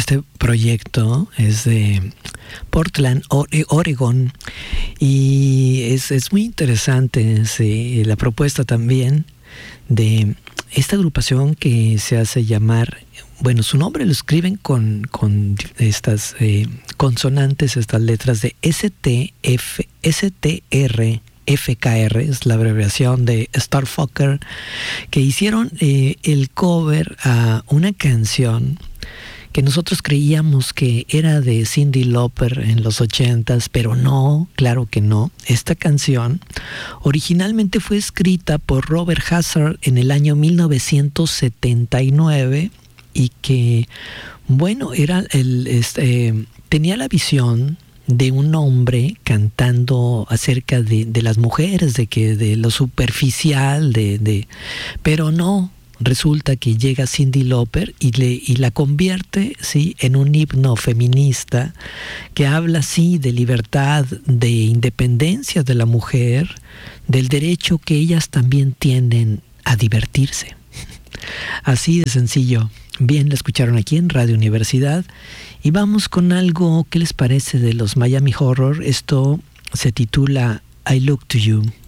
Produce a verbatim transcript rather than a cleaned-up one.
Este proyecto es de Portland, Oregon, y es, es muy interesante sí, la propuesta también de esta agrupación que se hace llamar, bueno, su nombre lo escriben con, con estas eh, consonantes, estas letras de S T F, S T R F K R, es la abreviación de Starfucker, que hicieron eh, el cover a una canción que nosotros creíamos que era de Cyndi Lauper en los ochentas, pero no, claro que no. Esta canción originalmente fue escrita por Robert Hazard en el año mil novecientos setenta y nueve y que, bueno, era el, este, tenía la visión de un hombre cantando acerca de, de las mujeres, de que de lo superficial, de, de, pero no. Resulta que llega Cyndi Lauper y, le, y la convierte, ¿sí?, en un himno feminista que habla, sí, de libertad, de independencia de la mujer, del derecho que ellas también tienen a divertirse. Así de sencillo. Bien, la escucharon aquí en Radio Universidad. Y vamos con algo, ¿qué les parece de los Miami Horror? Esto se titula I Look to You.